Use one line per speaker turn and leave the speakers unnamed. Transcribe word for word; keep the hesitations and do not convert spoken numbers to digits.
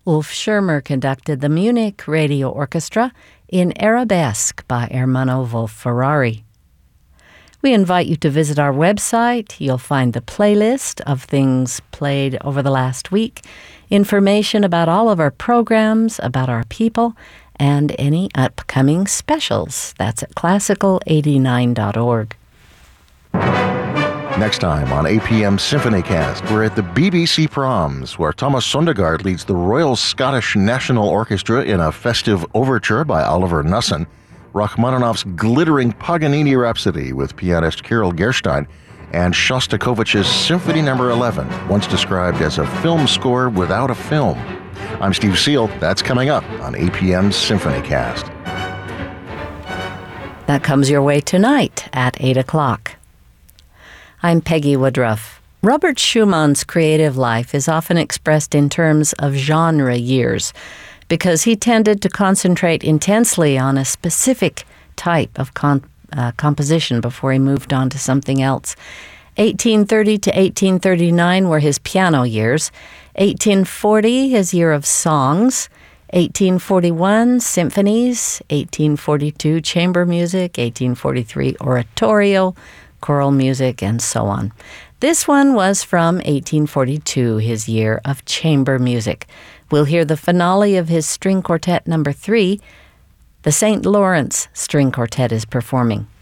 Ulf Schirmer conducted the Munich Radio Orchestra in Arabesque by Ermanno Wolf-Ferrari. We invite you to visit our website. You'll find the playlist of things played over the last week, information about all of our programs, about our people, and any upcoming specials. That's at classical eighty-nine dot org.
Next time on A P M Symphonycast, we're at the B B C Proms, where Thomas Sondergaard leads the Royal Scottish National Orchestra in a festive overture by Oliver Nussin, Rachmaninoff's glittering Paganini Rhapsody with pianist Kirill Gerstein, and Shostakovich's Symphony Number eleven, once described as a film score without a film. I'm Steve Seal. That's coming up on A P M Symphonycast.
That comes your way tonight at eight o'clock. I'm Peggy Woodruff. Robert Schumann's creative life is often expressed in terms of genre years, because he tended to concentrate intensely on a specific type of con- uh, composition before he moved on to something else. eighteen thirty to eighteen thirty-nine were his piano years, eighteen forty his year of songs, eighteen forty-one symphonies, eighteen forty-two chamber music, eighteen forty-three oratorio, choral music, and so on. This one was from eighteen forty-two, his year of chamber music. We'll hear the finale of his string quartet number three. The Saint Lawrence String Quartet is performing.